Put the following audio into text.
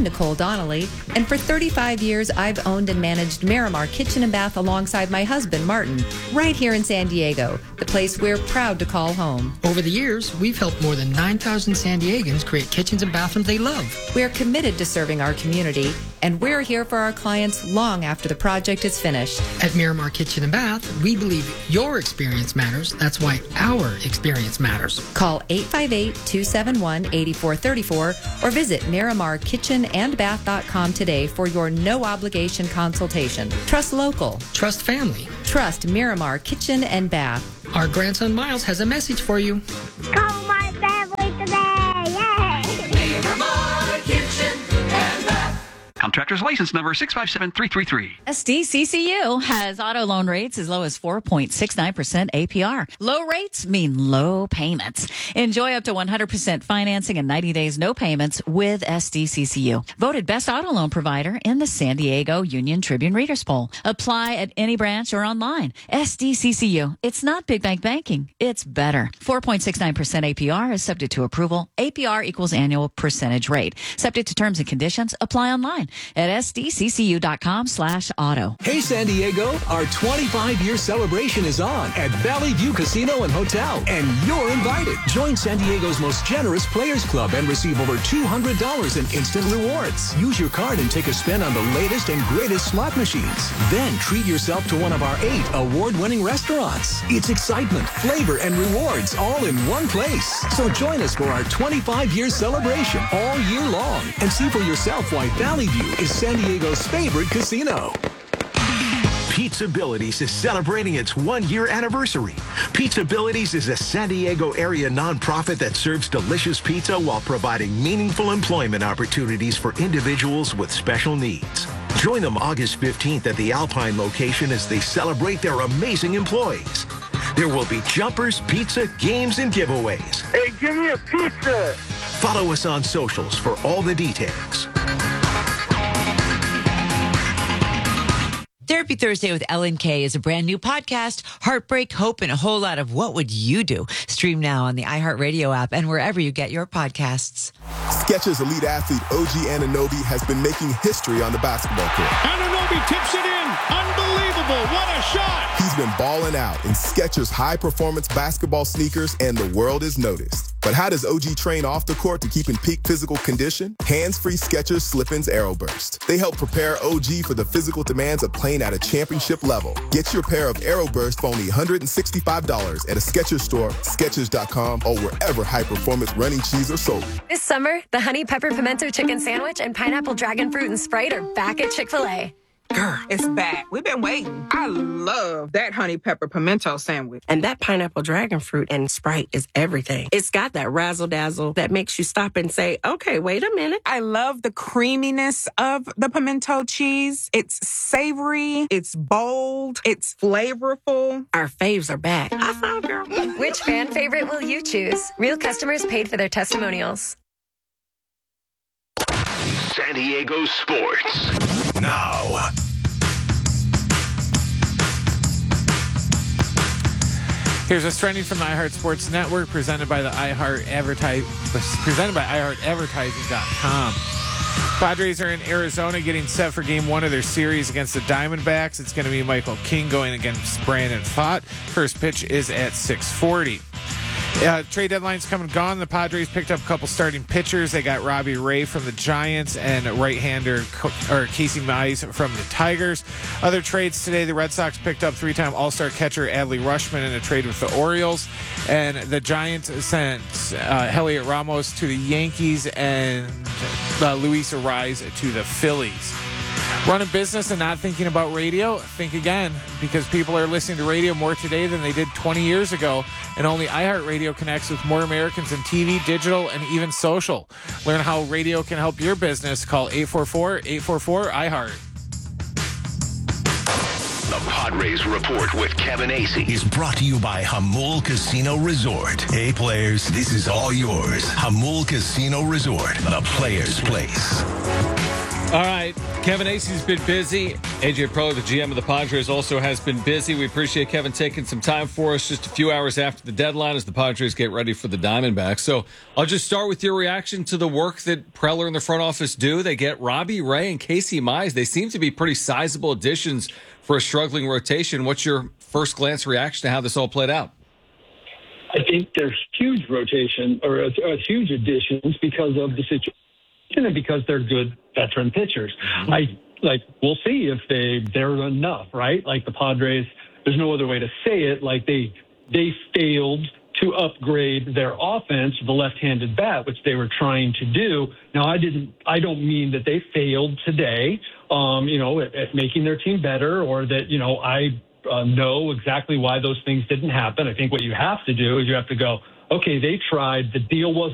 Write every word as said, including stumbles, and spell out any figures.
Nicole Donnelly, and for thirty-five years, I've owned and managed Miramar Kitchen and Bath alongside my husband, Martin, right here in San Diego, the place we're proud to call home. Over the years, we've helped more than nine thousand San Diegans create kitchens and bathrooms they love. We're committed to serving our community, and we're here for our clients long after the project is finished. At Miramar Kitchen and Bath, we believe your experience matters. That's why our experience matters. Call eight five eight, two seven one, eight four three four or visit miramar kitchen and bath dot com today for your no-obligation consultation. Trust local. Trust family. Trust Miramar Kitchen and Bath. Our grandson Miles has a message for you. Call my family today! Yay! Miramar Kitchen and Bath. Contractor's license number six five seven three three three. S D C C U has auto loan rates as low as four point six nine percent A P R. Low rates mean low payments. Enjoy up to one hundred percent financing and ninety days no payments with S D C C U. Voted best auto loan provider in the San Diego Union Tribune Readers Poll. Apply at any branch or online. S D C C U. It's not big bank banking. It's better. four point six nine percent A P R is subject to approval. A P R equals annual percentage rate. Subject to terms and conditions. Apply online at S D C C U dot com slash auto. Hey, San Diego, our twenty-five year celebration is on at Valley View Casino and Hotel, and you're invited. Join San Diego's most generous Players Club and receive over two hundred dollars in instant rewards. Use your card and take a spin on the latest and greatest slot machines. Then treat yourself to one of our eight award-winning restaurants. It's excitement, flavor, and rewards all in one place. So join us for our twenty-five year celebration all year long and see for yourself why Valley View is San Diego's favorite casino. Pizzabilities is celebrating its one-year anniversary. Pizzabilities is a San Diego area nonprofit that serves delicious pizza while providing meaningful employment opportunities for individuals with special needs. Join them August fifteenth at the Alpine location as they celebrate their amazing employees. There will be jumpers, pizza, games, and giveaways. Hey, give me a pizza! Follow us on socials for all the details. Therapy Thursday with Ellen Kay is a brand new podcast. Heartbreak, hope, and a whole lot of what would you do? Stream now on the iHeartRadio app and wherever you get your podcasts. Skechers elite athlete O G Anunoby has been making history on the basketball court. Anunoby tips it in. Unbelievable. What a shot. He's been balling out in Skechers high-performance basketball sneakers, and the world is noticed. But how does O G train off the court to keep in peak physical condition? Hands-free Skechers Slip-ins Aeroburst. They help prepare O G for the physical demands of playing at a championship level. Get your pair of Aeroburst for only one hundred sixty-five dollars at a Skechers store, Skechers dot com, or wherever high-performance running shoes are sold. This summer, the Honey Pepper Pimento Chicken Sandwich and Pineapple Dragon Fruit and Sprite are back at Chick-fil-A. Girl, it's back. We've been waiting. I love that honey pepper pimento sandwich. And that pineapple dragon fruit and Sprite is everything. It's got that razzle-dazzle that makes you stop and say, okay, wait a minute. I love the creaminess of the pimento cheese. It's savory. It's bold. It's flavorful. Our faves are back. I found girl. Which fan favorite will you choose? Real customers paid for their testimonials. San Diego Sports. Now. Here's what's trending from the iHeart Sports Network, presented by the iHeart Advertise, presented by i heart advertising dot com. Padres are in Arizona getting set for game one of their series against the Diamondbacks. It's going to be Michael King going against Brandon Pfaadt. First pitch is at six forty. Uh, trade deadline's come and gone. The Padres picked up a couple starting pitchers. They got Robbie Ray from the Giants and right-hander or Casey Mize from the Tigers. Other trades today, the Red Sox picked up three-time All-Star catcher Adley Rutschman in a trade with the Orioles. And the Giants sent uh, Heliot Ramos to the Yankees and uh, Luis Arraez to the Phillies. Running business and not thinking about radio? Think again, because people are listening to radio more today than they did twenty years ago, and only iHeartRadio connects with more Americans in T V, digital, and even social. Learn how radio can help your business. Call eight four four, eight four four, iHeart. The Padres Report with Kevin Acee is brought to you by Jamul Casino Resort. Hey, players, this is all yours. Jamul Casino Resort, the players' place. All right, Kevin Acey's been busy. A J Preller, the G M of the Padres, also has been busy. We appreciate Kevin taking some time for us just a few hours after the deadline as the Padres get ready for the Diamondbacks. So I'll just start with your reaction to the work that Preller and the front office do. They get Robbie Ray and Casey Mize. They seem to be pretty sizable additions for a struggling rotation. What's your first glance reaction to how this all played out? I think they're huge rotation or uh, huge additions because of the situation and because they're good veteran pitchers. Mm-hmm. I like we'll see if they they're enough, right? Like the Padres, there's no other way to say it. Like they they failed to upgrade their offense, the left-handed bat, which they were trying to do. Now, I didn't. I don't mean that they failed today. Um, you know, at, at making their team better, or that you know I uh, know exactly why those things didn't happen. I think what you have to do is you have to go, okay, they tried. The deal wasn't